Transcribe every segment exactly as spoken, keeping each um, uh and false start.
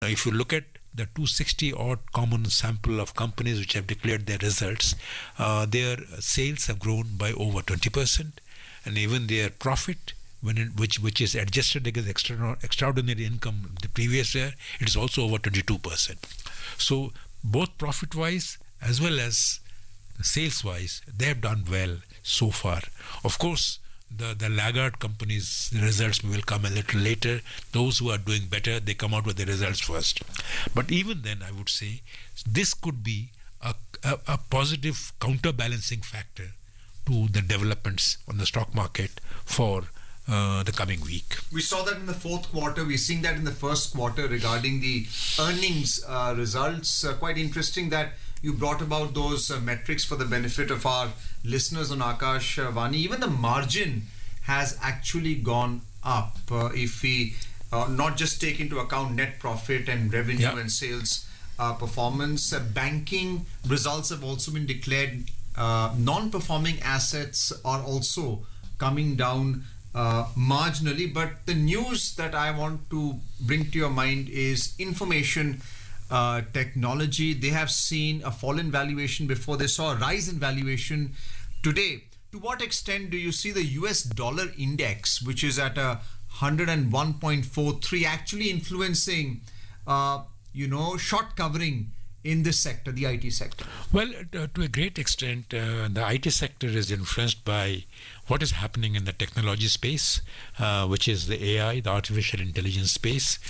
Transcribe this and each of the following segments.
Now, if you look at the two hundred sixty odd common sample of companies which have declared their results, uh, their sales have grown by over twenty percent, and even their profit, when it, which which is adjusted against extra, extraordinary income the previous year, it is also over twenty-two percent. So both profit wise as well as sales wise, they have done well so far. Of course, the the laggard companies, the results will come a little later. Those who are doing better, they come out with the results first. But even then, I would say this could be a, a, a positive counterbalancing factor to the developments on the stock market for uh, the coming week. We saw that in the fourth quarter. We're seeing that in the first quarter regarding the earnings uh, results. Uh, quite interesting that you brought about those uh, metrics for the benefit of our listeners on Akash uh, Vani. Even the margin has actually gone up. Uh, if we uh, not just take into account net profit and revenue yeah. and sales uh, performance, uh, banking results have also been declared. Uh, non-performing assets are also coming down uh, marginally. But the news that I want to bring to your mind is information Uh, technology. They have seen a fall in valuation before. They saw a rise in valuation today. To what extent do you see the U S dollar index, which is at a one hundred one point four three, actually influencing, uh, you know, short covering in this sector, the I T sector? Well, uh, to a great extent, uh, the I T sector is influenced by what is happening in the technology space, uh, which is the A I, the artificial intelligence space.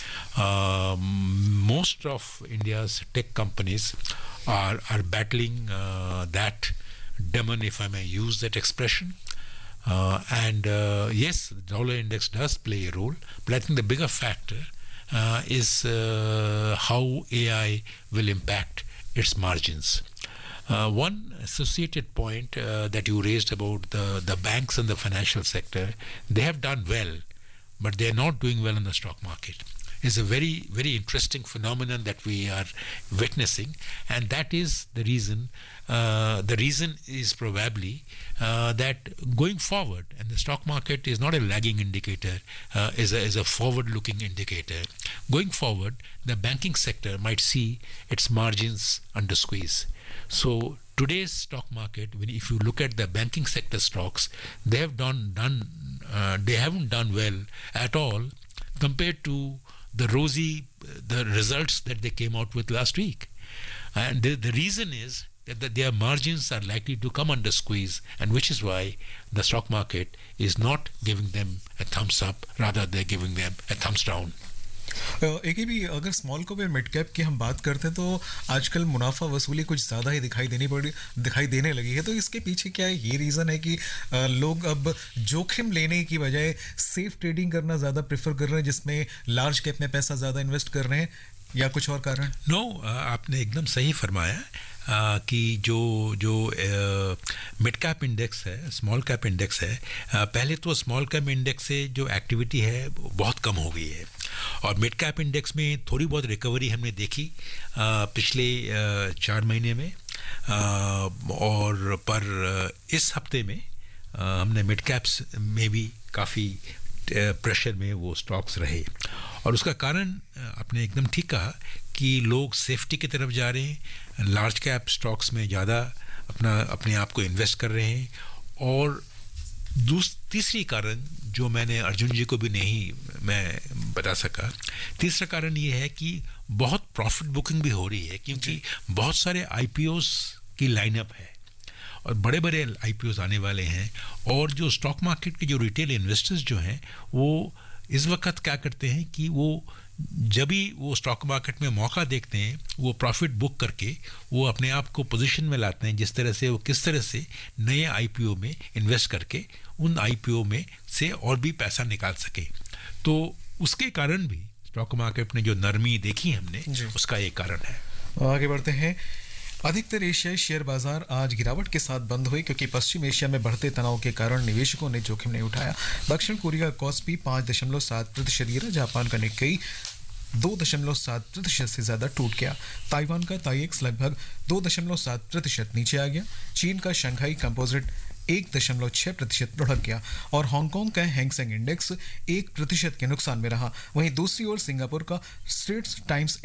Um, most of India's tech companies are, are battling uh, that demon, if I may use that expression. Uh, and uh, yes, the dollar index does play a role, but I think the bigger factor Uh, is uh, how A I will impact its margins. Uh, one associated point uh, that you raised about the, the banks and the financial sector, they have done well, but they are not doing well in the stock market. It's a very, very interesting phenomenon that we are witnessing, and that is the reason. Uh, the reason is probably uh, that going forward, and the stock market is not a lagging indicator, uh, is a is a forward-looking indicator. Going forward, the banking sector might see its margins under squeeze. So today's stock market, when if you look at the banking sector stocks, they have done done uh, they haven't done well at all compared to the rosy the results that they came out with last week. And the, the reason is that the, their margins are likely to come under squeeze, and which is why the stock market is not giving them a thumbs up, rather they're giving them a thumbs down. एक ही भी अगर small cap या mid cap की हम बात करते हैं तो आजकल मुनाफा वसूली कुछ ज़्यादा ही दिखाई देनी पड़ी दिखाई देने लगी है. तो इसके पीछे क्या है? ये रीज़न है कि लोग अब जोखिम लेने की बजाय सेफ ट्रेडिंग करना ज़्यादा प्रेफर कर रहे हैं, जिसमें लार्ज कैप में पैसा ज़्यादा इन्वेस्ट कर रहे हैं, या कुछ और कारण? नो no, आपने एकदम सही फरमाया आ, कि जो जो मिड कैप इंडेक्स है, स्मॉल कैप इंडेक्स है, आ, पहले तो स्मॉल कैप इंडेक्स से जो एक्टिविटी है बहुत कम हो गई है, और मिड कैप इंडेक्स में थोड़ी बहुत रिकवरी हमने देखी आ, पिछले आ, चार महीने में, आ, और पर इस हफ्ते में आ, हमने मिड कैप्स में भी काफ़ी प्रेशर में वो स्टॉक्स रहे. और उसका कारण आपने एकदम ठीक कहा कि लोग सेफ्टी की तरफ जा रहे हैं, लार्ज कैप स्टॉक्स में ज़्यादा अपना अपने आप को इन्वेस्ट कर रहे हैं. और दूस तीसरी कारण जो मैंने अर्जुन जी को भी नहीं मैं बता सका, तीसरा कारण ये है कि बहुत प्रॉफिट बुकिंग भी हो रही है, क्योंकि बहुत सारे आईपीओस की लाइनअप है और बड़े बड़े आईपीओस आने वाले हैं. और जो स्टॉक मार्केट के जो रिटेल इन्वेस्टर्स जो हैं वो इस वक्त क्या करते हैं कि वो जब भी वो स्टॉक मार्केट में मौका देखते हैं, वो प्रॉफिट बुक करके वो अपने आप को पोजीशन में लाते हैं, जिस तरह से वो किस तरह से नए आईपीओ में इन्वेस्ट करके उन आईपीओ में से और भी पैसा निकाल सके. तो उसके कारण भी स्टॉक मार्केट में जो नरमी देखी हमने, उसका एक कारण है. आगे बढ़ते हैं. अधिकतर एशियाई शेयर बाजार आज गिरावट के साथ बंद हुए, क्योंकि पश्चिम एशिया में बढ़ते तनाव के कारण निवेशकों ने जोखिम नहीं उठाया. दक्षिण कोरिया का कॉस्पी पाँच दशमलव सात प्रतिशत गिरा. जापान का निक्केई दो दशमलव सात प्रतिशत से ज़्यादा टूट गया. ताइवान का ताइएक्स लगभग दो दशमलव सात प्रतिशत नीचे आ गया. चीन का शंघाई कंपोजिट एक दशमलव छः प्रतिशत लुढ़क गया और हांगकांग का हैंगसेंग इंडेक्स एक प्रतिशत के नुकसान में रहा. वहीं दूसरी ओर सिंगापुर का स्ट्रेट्स टाइम्स